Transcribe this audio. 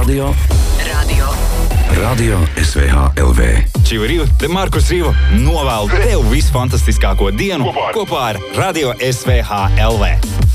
Radio SVH LV. Čiviriu, te Markus Riva novēlu tev visu fantastiskāko dienu kopā ar Radio SVH LV.